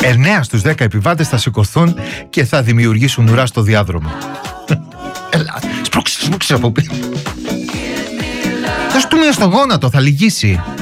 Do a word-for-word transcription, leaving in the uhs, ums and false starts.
εννέα στους δέκα επιβάτες θα σηκωθούν και θα δημιουργήσουν ουρά στο διάδρομο. Έλα, σπρώξε, σπρώξε από πίσω. Δώσ' του μία στο γόνατο, θα λυγίσει.